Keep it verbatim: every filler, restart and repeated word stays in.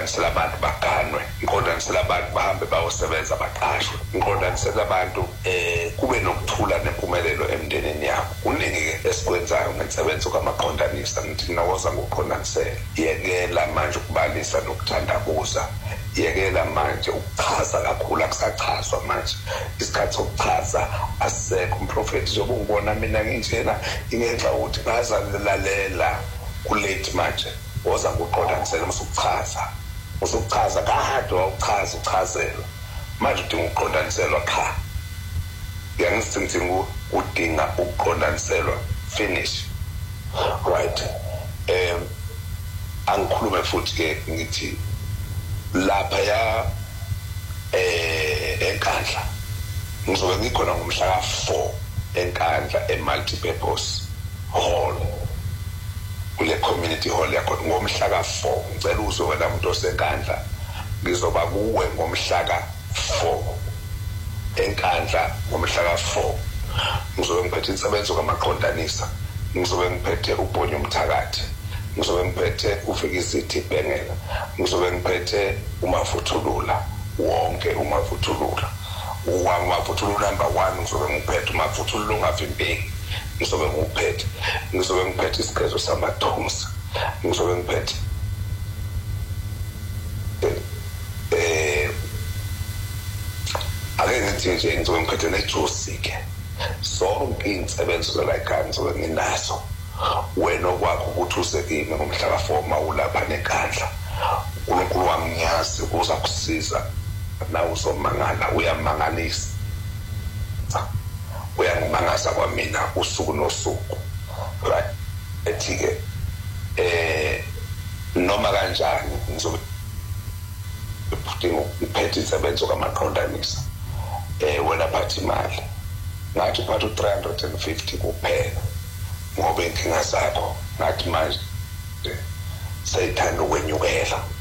ngiqondanisela abantu baganwe, ngiqondanisela abantu bahambe bayosebenza baqashwe, ngiqondanisela abantu eh kube nokuthula nempumelelo emndenini yabo. Kuningi ke esikwenzayo ngensebenzo kamaqondanisa, ngithi nawoza ngokuqondanisela. Yekela manje ukubalisa nokuthandabuza, yekela manje ukuchaza kakhulu, akusachazwa manje. Isikhathi sokuchaza asisekho. Umprofeti njengoba ungibona mina nginjena ingenxa ukuthi ngazalalela kulate manje. Woza ngokuqondanisela musukuchaza, musukuchaza kade wawuchaza uchazela, manje udinga ukuqondaniselwa cha. Ngiyangisithi udinga ukuqondaniselwa, finish. Right. Um angikhulume futhi ke ngithi lapha ya eh eNkandla ngizobe ngikhona ngomhla ka four eNkandla eMultipurpose Hall, kule community hall yakho ngomhla ka four. Ngicela uzwe wena umuntu oseNkandla, ngizoba kuwe ngomhla ka four eNkandla ngomhla ka four. Ngizobe ngiphethe insebenzo kamaqondanisa, ngizobe ngiphethe uBonyo Mthakathi, ngizobe ngiphethe uVikisithi Bhengela, ngizobe ngiphethe uMavuthulula, wonke uMavuthulula. uMavuthulula number one ngizobe ngiphethe uMavuthulula ungavimbeki, ngizobe ngiphethe ngizobe ngiphethe isikhezo samathumsa, ngizobe ngiphethe eh ake ngithi nje ngizobe ngiphethe neJosi ke. Sonke insebenzo zalayikhaya ngizobe nginazo. Wena okwakho ukuthi usekime ngomhla ka four mawulapha neNkandla, uNkulunkulu wamnyazi uza kusiza nawe uzomangala, uyamangalisa, uyangimangaza kwamina usuku nosuku. Right. Ethi ke eh noma kanjani ngizobe ngiphethe insebenzo kamaqondanisa. Eh wena phathi imali ngathi uphatha three hundred fifty kuphela ngoba inkinga zakho ngathi manje sayithanda ukwenyukela.